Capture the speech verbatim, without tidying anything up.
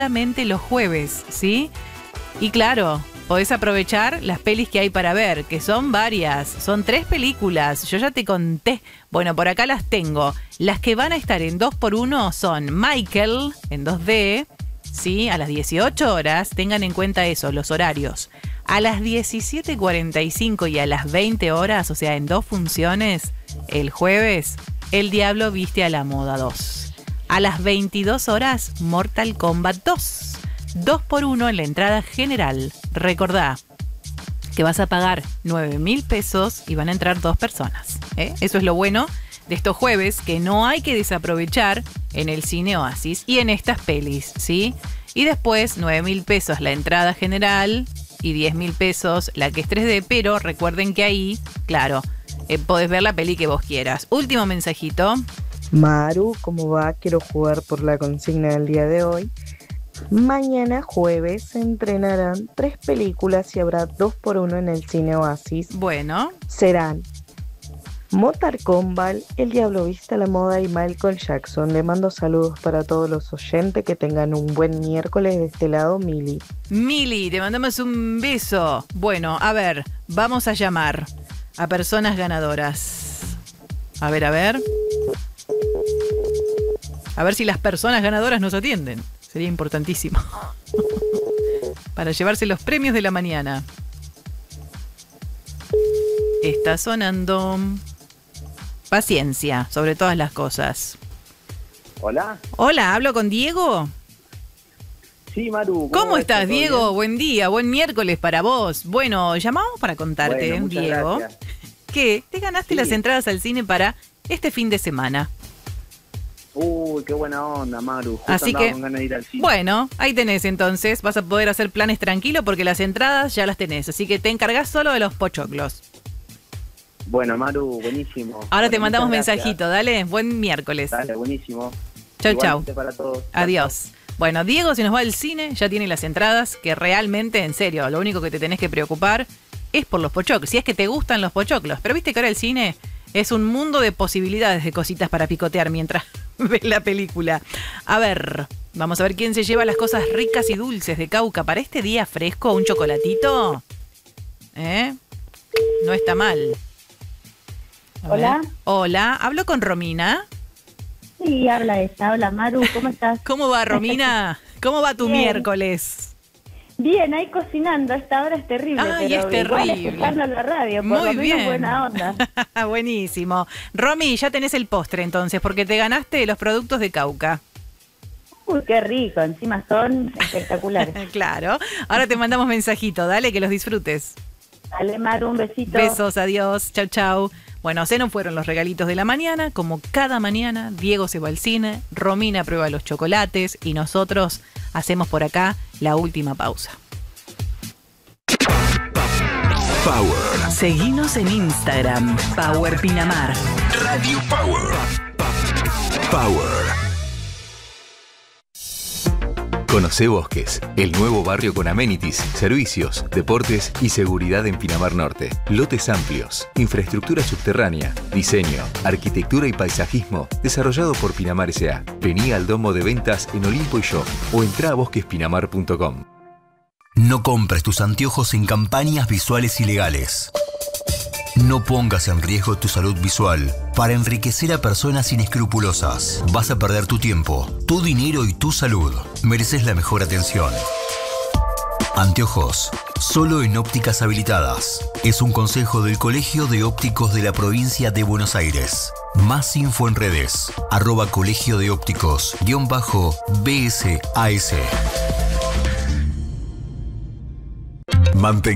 solamente los jueves, ¿sí? Y claro, podés aprovechar las pelis que hay para ver, que son varias, son tres películas, yo ya te conté. Bueno, por acá las tengo. Las que van a estar en dos por uno son Michael, en dos D, ¿sí? A las dieciocho horas, tengan en cuenta eso, los horarios. A las diecisiete cuarenta y cinco y a las veinte horas, o sea, en dos funciones, el jueves, El Diablo Viste a la Moda dos. A las veintidós horas, Mortal Kombat dos. dos por uno en la entrada general. Recordá que vas a pagar nueve mil pesos y van a entrar dos personas. ¿eh? Eso es lo bueno de estos jueves, que no hay que desaprovechar en el Cine Oasis y en estas pelis, ¿sí? Y después, nueve mil pesos la entrada general y diez mil pesos la que es tres D, pero recuerden que ahí, claro, eh, podés ver la peli que vos quieras. Último mensajito. Maru, ¿cómo va? Quiero jugar por la consigna del día de hoy. Mañana jueves se estrenarán tres películas y habrá dos por uno en el Cine Oasis. Bueno. Serán Mortal Kombat, El Diablo Viste a la Moda y Michael Jackson. Le mando saludos para todos los oyentes, que tengan un buen miércoles. De este lado, Mili. Mili, te mandamos un beso. Bueno, a ver, vamos a llamar a personas ganadoras. A ver, a ver. A ver si las personas ganadoras nos atienden. Sería importantísimo. Para llevarse los premios de la mañana. Está sonando. Paciencia, sobre todas las cosas. Hola. Hola, ¿hablo con Diego? Sí, Maru. ¿Cómo, ¿Cómo estás, Diego? Bien? Buen día, buen miércoles para vos. Bueno, llamamos para contarte, bueno, Diego, gracias. que te ganaste sí. las entradas al cine para este fin de semana. Uy, qué buena onda, Maru. Justo Así que, con ganas de ir al cine. Bueno, ahí tenés entonces. Vas a poder hacer planes tranquilo porque las entradas ya las tenés. Así que te encargás solo de los pochoclos. Bueno, Maru, buenísimo. Ahora bueno, te mandamos gracias. mensajito, dale. Buen miércoles. Dale, buenísimo. Chau, chau. Para todos. Adiós. Chau. Bueno, Diego, si nos va al cine, ya tiene las entradas, que realmente, en serio, lo único que te tenés que preocupar es por los pochoclos. Si es que te gustan los pochoclos. Pero viste que ahora el cine es un mundo de posibilidades de cositas para picotear mientras ves la película. A ver, vamos a ver quién se lleva las cosas ricas y dulces de Cauca para este día fresco. ¿Un chocolatito? ¿Eh? No está mal. A Hola. ver. Hola, ¿hablo con Romina? Sí, habla esta. Habla Maru, ¿cómo estás? ¿Cómo va, Romina? ¿Cómo va tu Bien. miércoles? Bien, ahí cocinando. A esta hora es terrible. Ay, pero es terrible. Igual escuchando la radio, por Muy lo menos bien. buena onda. Buenísimo. Romy, ya tenés el postre entonces, porque te ganaste los productos de Cauca. Uy, qué rico. Encima son espectaculares. Claro. Ahora te mandamos mensajito. Dale, que los disfrutes. Dale, Maru, un besito. Besos, adiós. Chau, chau. Bueno, se nos fueron los regalitos de la mañana. Como cada mañana, Diego se va al cine, Romina prueba los chocolates y nosotros hacemos por acá la última pausa. Power. Seguinos en Instagram, Power Pinamar. Radio Power. Power. Conocé Bosques, el nuevo barrio con amenities, servicios, deportes y seguridad en Pinamar Norte. Lotes amplios, infraestructura subterránea, diseño, arquitectura y paisajismo, desarrollado por Pinamar S A Vení al domo de ventas en Olimpo y Yo o entrá a bosques pinamar punto com. No compres tus anteojos en campañas visuales ilegales. No pongas en riesgo tu salud visual para enriquecer a personas inescrupulosas. Vas a perder tu tiempo, tu dinero y tu salud. Mereces la mejor atención. Anteojos, solo en ópticas habilitadas. Es un consejo del Colegio de Ópticos de la Provincia de Buenos Aires. Más info en redes, arroba colegio de ópticos, guión bajo, B S A S. Mantén